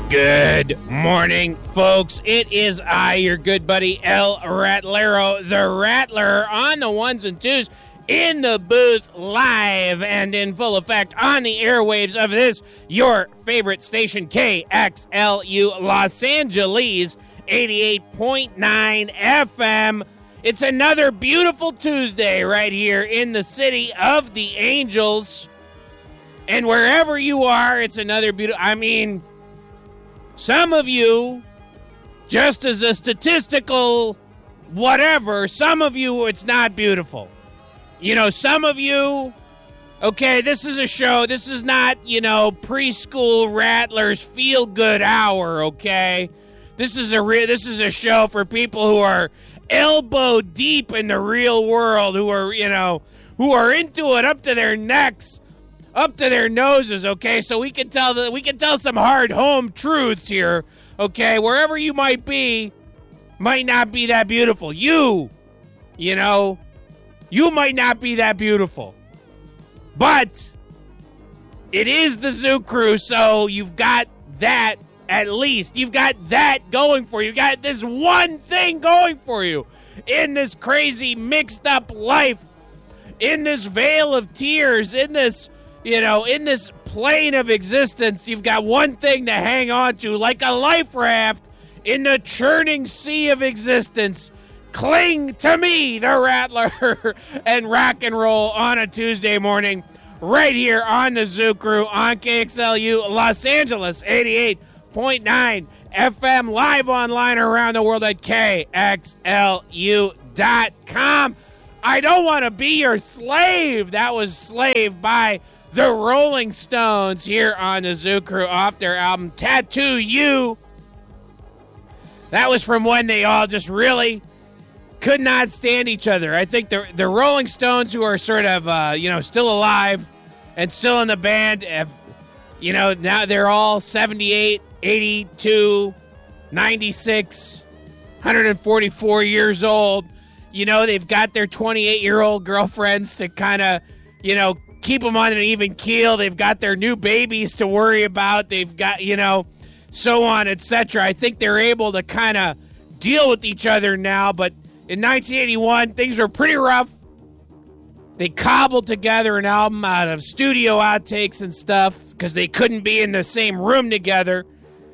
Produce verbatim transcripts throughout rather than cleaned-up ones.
Good morning, folks. It is I, your good buddy, El Ratlero, the Rattler, on the ones and twos, in the booth, live and in full effect on the airwaves of this, your favorite station, K X L U Los Angeles, eighty-eight point nine F M. It's another beautiful Tuesday right here in the city of the Angels. And wherever you are, it's another beautiful, I mean... Some of you, just as a statistical whatever, some of you, it's not beautiful. You know, some of you, okay, this is a show. This is not, you know, preschool Rattlers feel-good hour, okay? This is a re- This is a show for people who are elbow deep in the real world, who are, you know, who are into it up to their necks. Up to their noses, okay? So we can tell the, we can tell some hard home truths here, okay? Wherever you might be, might not be that beautiful. You, you know, you might not be that beautiful. But it is the Zoo Crew, so you've got that at least. You've got that going for you. You've got this one thing going for you in this crazy mixed up life, in this veil of tears, in this... You know, in this plane of existence, you've got one thing to hang on to, like a life raft in the churning sea of existence. Cling to me, the Rattler, and rock and roll on a Tuesday morning, right here on the Zoo Crew on K X L U Los Angeles, eighty-eight point nine F M, live online around the world at K X L U dot com. I don't want to be your slave. That was Slave by the Rolling Stones here on the Zoo Crew off their album Tattoo You. That was from when they all just really could not stand each other. I think the the Rolling Stones, who are sort of, uh, you know, still alive and still in the band, have, you know, now they're all seventy-eight, eighty-two, ninety-six, one hundred forty-four years old. You know, they've got their twenty-eight-year-old girlfriends to kind of, you know, keep them on an even keel. They've got their new babies to worry about. They've got, you know, so on, et cetera. I think they're able to kind of deal with each other now. But in nineteen eighty-one, things were pretty rough. They cobbled together an album out of studio outtakes and stuff because they couldn't be in the same room together.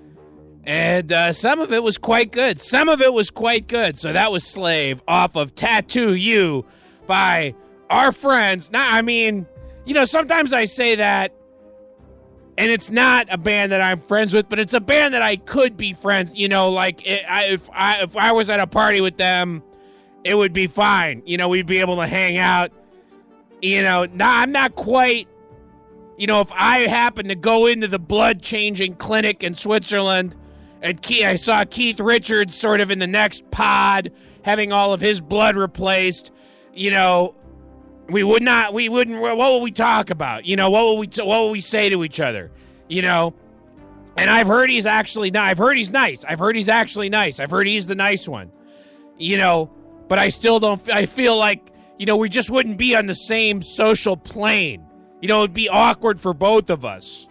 And uh, some of it was quite good. Some of it was quite good. So that was Slave off of Tattoo You by our friends. Now, I mean... You know, sometimes I say that, and it's not a band that I'm friends with, but it's a band that I could be friends. You know, like it, I, if I if I was at a party with them, it would be fine. You know, we'd be able to hang out. You know, nah, I'm not quite. You know, if I happen to go into the blood changing clinic in Switzerland, and Keith, I saw Keith Richards sort of in the next pod having all of his blood replaced. You know. We would not, we wouldn't, what would we talk about? You know, what would we, t- what would we say to each other? You know, and I've heard he's actually, I've heard he's nice. I've heard he's actually nice. I've heard he's the nice one, you know, but I still don't, I feel like, you know, we just wouldn't be on the same social plane. You know, it'd be awkward for both of us.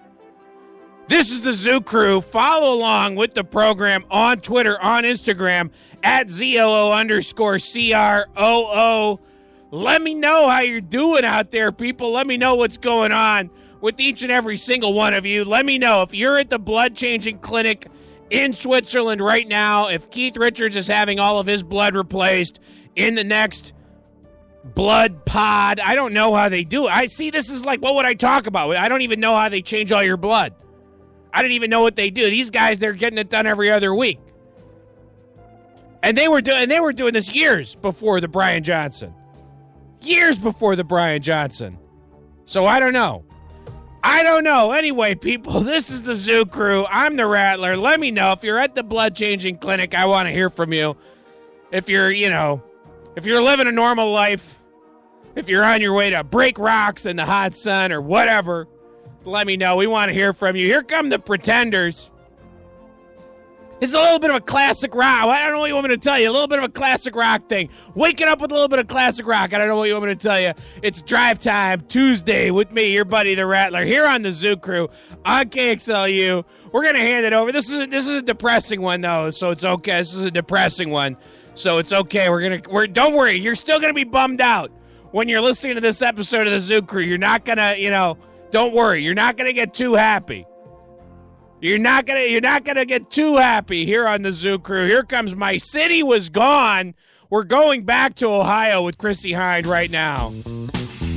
This is the Zoo Crew. Follow along with the program on Twitter, on Instagram, at Z O O underscore C R O O. Let me know how you're doing out there, people. Let me know what's going on with each and every single one of you. Let me know if you're at the blood-changing clinic in Switzerland right now, if Keith Richards is having all of his blood replaced in the next blood pod. I don't know how they do it. I see this is like, what would I talk about? I don't even know how they change all your blood. I don't even know what they do. These guys, they're getting it done every other week. And they were doing they were doing this years before the Brian Johnson. Years before the Brian Johnson. So I don't know. I don't know. Anyway, people, this is the Zoo Crew. I'm the Rattler. Let me know if you're at the blood changing clinic. I want to hear from you. If you're, you know, if you're living a normal life, if you're on your way to break rocks in the hot sun or whatever, let me know. We want to hear from you. Here come the Pretenders. It's a little bit of a classic rock. I don't know what you want me to tell you. A little bit of a classic rock thing. Waking up with a little bit of classic rock. I don't know what you want me to tell you. It's Drive Time Tuesday with me, your buddy, the Rattler, here on the Zoo Crew on K X L U. We're going to hand it over. This is a, this is a depressing one, though, so it's okay. This is a depressing one, so it's okay. We're going to, we're, don't worry. You're still going to be bummed out when you're listening to this episode of the Zoo Crew. You're not going to, you know, don't worry. You're not going to get too happy. You're not gonna you're not gonna get too happy here on the Zoo Crew. Here comes My City Was Gone. We're going back to Ohio with Chrissie Hynde right now.